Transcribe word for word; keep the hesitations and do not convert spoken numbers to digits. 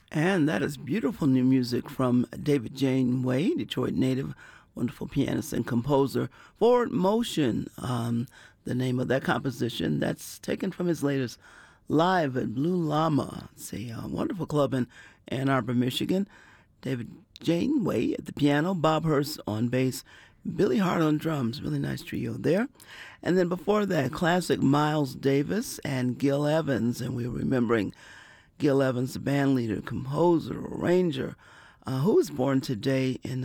And that is beautiful new music from David Janeway, Detroit native, wonderful pianist and composer. Forward Motion, um, the name of that composition. That's taken from his latest Live at Blue Llama. It's a uh, wonderful club in Ann Arbor, Michigan. David Janeway at the piano, Bob Hurst on bass, Billy Hart on drums. Really nice trio there. And then before that, classic Miles Davis and Gil Evans. And we're remembering Gil Evans, the band leader, composer, arranger, uh, who was born today in